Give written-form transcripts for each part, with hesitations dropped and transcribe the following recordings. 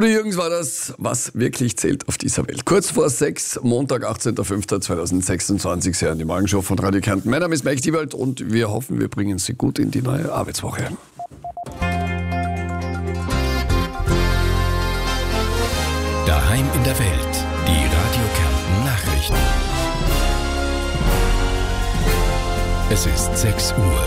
Udo Jürgens war das, was wirklich zählt auf dieser Welt. Kurz vor 6, Montag, 18.05.2026, Sie hören die Morgenshow von Radio Kärnten. Mein Name ist Mike Diewald und wir hoffen, wir bringen Sie gut in die neue Arbeitswoche. Daheim in der Welt, die Radio Kärnten Nachrichten. Es ist 6 Uhr.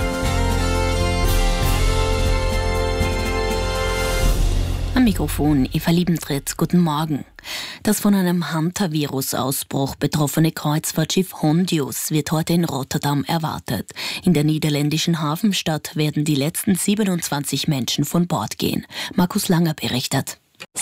Am Mikrofon Eva Liebentritt, guten Morgen. Das von einem Hunter-Virus-Ausbruch betroffene Kreuzfahrtschiff Hondius wird heute in Rotterdam erwartet. In der niederländischen Hafenstadt werden die letzten 27 Menschen von Bord gehen. Markus Langer berichtet.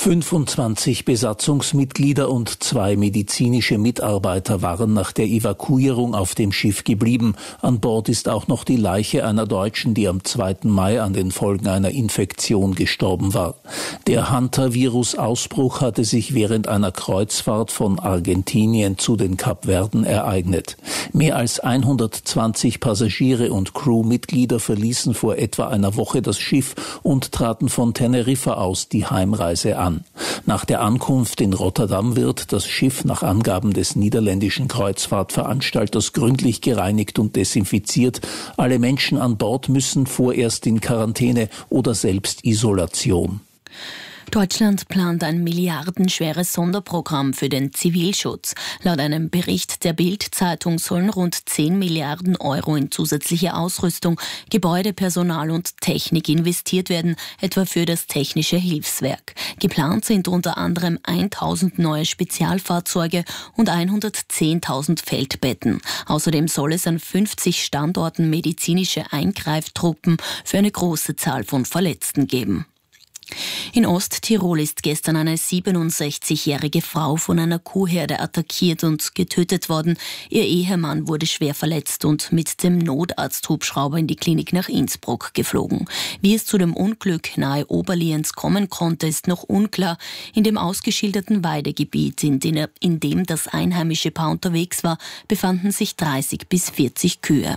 25 Besatzungsmitglieder und 2 medizinische Mitarbeiter waren nach der Evakuierung auf dem Schiff geblieben. An Bord ist auch noch die Leiche einer Deutschen, die am 2. Mai an den Folgen einer Infektion gestorben war. Der Hunter-Virus-Ausbruch hatte sich während einer Kreuzfahrt von Argentinien zu den Kapverden ereignet. Mehr als 120 Passagiere und Crewmitglieder verließen vor etwa einer Woche das Schiff und traten von Teneriffa aus die Heimreise an. Nach der Ankunft in Rotterdam wird das Schiff nach Angaben des niederländischen Kreuzfahrtveranstalters gründlich gereinigt und desinfiziert. Alle Menschen an Bord müssen vorerst in Quarantäne oder Selbstisolation. Deutschland plant ein milliardenschweres Sonderprogramm für den Zivilschutz. Laut einem Bericht der Bild-Zeitung sollen rund 10 Milliarden Euro in zusätzliche Ausrüstung, Gebäude, Personal und Technik investiert werden, etwa für das Technische Hilfswerk. Geplant sind unter anderem 1000 neue Spezialfahrzeuge und 110.000 Feldbetten. Außerdem soll es an 50 Standorten medizinische Eingreiftruppen für eine große Zahl von Verletzten geben. In Osttirol ist gestern eine 67-jährige Frau von einer Kuhherde attackiert und getötet worden. Ihr Ehemann wurde schwer verletzt und mit dem Notarzthubschrauber in die Klinik nach Innsbruck geflogen. Wie es zu dem Unglück nahe Oberlienz kommen konnte, ist noch unklar. In dem ausgeschilderten Weidegebiet, in dem das einheimische Paar unterwegs war, befanden sich 30 bis 40 Kühe.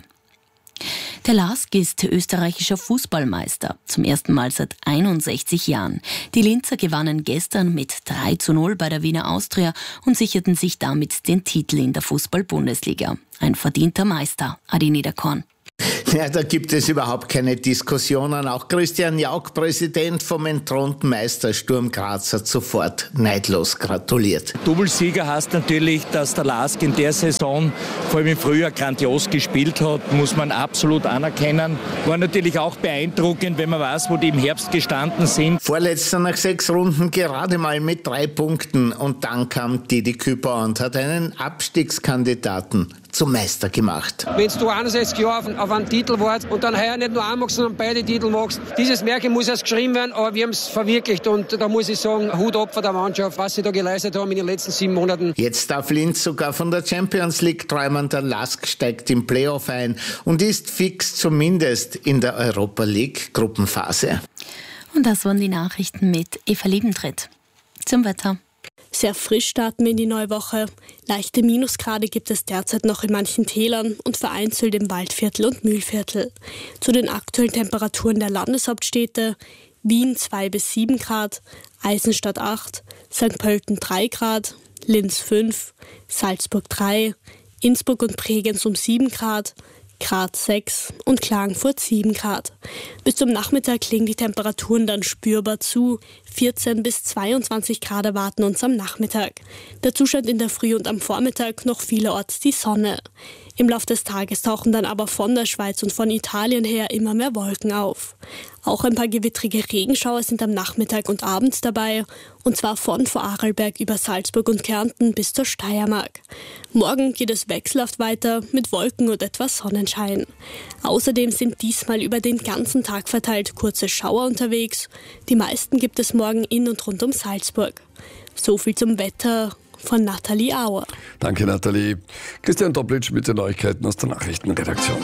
Der LASK ist österreichischer Fußballmeister, zum ersten Mal seit 61 Jahren. Die Linzer gewannen gestern mit 3:0 bei der Wiener Austria und sicherten sich damit den Titel in der Fußball-Bundesliga. Ein verdienter Meister, Adi Niederkorn. Ja, da gibt es überhaupt keine Diskussionen. Auch Christian Jauch, Präsident vom entthronten Meister Sturm Graz, hat sofort neidlos gratuliert. Doublesieger heißt natürlich, dass der LASK in der Saison, vor allem im Frühjahr, grandios gespielt hat, muss man absolut anerkennen. War natürlich auch beeindruckend, wenn man weiß, wo die im Herbst gestanden sind. Vorletzter nach 6 Runden gerade mal mit 3 Punkten. Und dann kam Didi Küper und hat einen Abstiegskandidaten zum Meister gemacht. Wenn du 61 Jahre auf einen Titel warst und dann heuer nicht nur einen magst, sondern beide Titel magst, dieses Märchen muss erst geschrieben werden, aber wir haben es verwirklicht und da muss ich sagen, Hut ab von der Mannschaft, was sie da geleistet haben in den letzten 7 Monaten. Jetzt darf Linz sogar von der Champions League träumen, der LASK steigt im Playoff ein und ist fix zumindest in der Europa League Gruppenphase. Und das waren die Nachrichten mit Eva Liebentritt. Zum Wetter. Sehr frisch starten wir in die neue Woche. Leichte Minusgrade gibt es derzeit noch in manchen Tälern und vereinzelt im Waldviertel und Mühlviertel. Zu den aktuellen Temperaturen der Landeshauptstädte: Wien 2 bis 7 Grad, Eisenstadt 8, St. Pölten 3 Grad, Linz 5, Salzburg 3, Innsbruck und Bregenz um 7 Grad, Graz 6 und Klagenfurt 7 Grad. Bis zum Nachmittag legen die Temperaturen dann spürbar zu. 14 bis 22 Grad erwarten uns am Nachmittag. Dazu scheint in der Früh und am Vormittag noch vielerorts die Sonne. Im Laufe des Tages tauchen dann aber von der Schweiz und von Italien her immer mehr Wolken auf. Auch ein paar gewittrige Regenschauer sind am Nachmittag und Abend dabei, und zwar von Vorarlberg über Salzburg und Kärnten bis zur Steiermark. Morgen geht es wechselhaft weiter mit Wolken und etwas Sonnenschein. Außerdem sind diesmal über den ganzen Tag verteilt kurze Schauer unterwegs. Die meisten gibt es morgen in und rund um Salzburg. So viel zum Wetter von Nathalie Auer. Danke, Nathalie. Christian Doppelitsch mit den Neuigkeiten aus der Nachrichtenredaktion.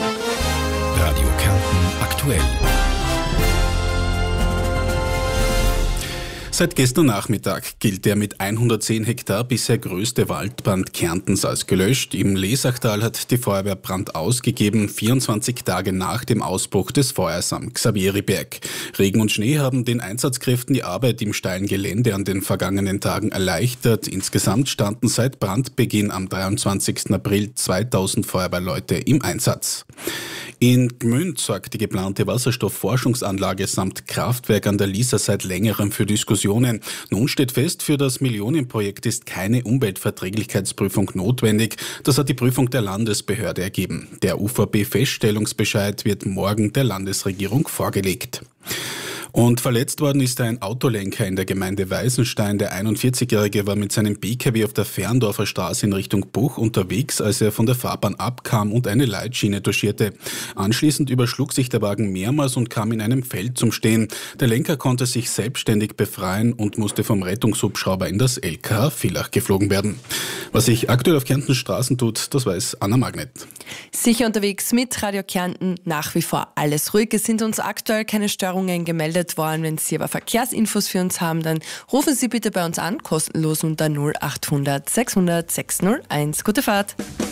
Radio Kärnten aktuell. Seit gestern Nachmittag gilt der mit 110 Hektar bisher größte Waldbrand Kärntens als gelöscht. Im Lesachtal hat die Feuerwehr Brand ausgegeben, 24 Tage nach dem Ausbruch des Feuers am Xaveriberg. Regen und Schnee haben den Einsatzkräften die Arbeit im steilen Gelände an den vergangenen Tagen erleichtert. Insgesamt standen seit Brandbeginn am 23. April 2000 Feuerwehrleute im Einsatz. In Gmünd sorgt die geplante Wasserstoffforschungsanlage samt Kraftwerk an der Lisa seit längerem für Diskussionen. Nun steht fest, für das Millionenprojekt ist keine Umweltverträglichkeitsprüfung notwendig. Das hat die Prüfung der Landesbehörde ergeben. Der UVP-Feststellungsbescheid wird morgen der Landesregierung vorgelegt. Und verletzt worden ist ein Autolenker in der Gemeinde Weißenstein. Der 41-Jährige war mit seinem PKW auf der Ferndorfer Straße in Richtung Buch unterwegs, als er von der Fahrbahn abkam und eine Leitschiene touchierte. Anschließend überschlug sich der Wagen mehrmals und kam in einem Feld zum Stehen. Der Lenker konnte sich selbstständig befreien und musste vom Rettungshubschrauber in das LKH Villach geflogen werden. Was sich aktuell auf Kärntens Straßen tut, das weiß Anna Magnet. Sicher unterwegs mit Radio Kärnten, nach wie vor alles ruhig. Es sind uns aktuell keine Störungen gemeldet worden. Wenn Sie aber Verkehrsinfos für uns haben, dann rufen Sie bitte bei uns an, kostenlos unter 0800 600 601. Gute Fahrt!